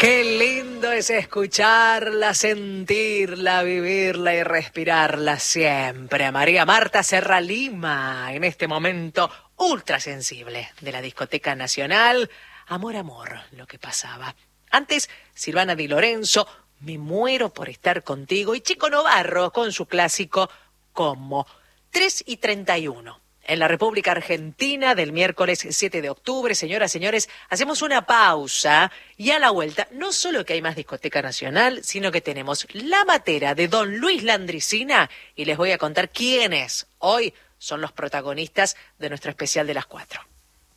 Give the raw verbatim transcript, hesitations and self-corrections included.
Qué lindo es escucharla, sentirla, vivirla y respirarla siempre. María Marta Serra Lima, en este momento ultra sensible de la Discoteca Nacional. Amor, amor, lo que pasaba. Antes, Silvana Di Lorenzo, Me muero por estar contigo. Y Chico Novarro con su clásico Como. tres y treinta y uno. En la República Argentina del miércoles siete de octubre, señoras, señores, hacemos una pausa y a la vuelta, no solo que hay más Discoteca Nacional, sino que tenemos La Matera de don Luis Landricina y les voy a contar quiénes hoy son los protagonistas de nuestro especial de las cuatro.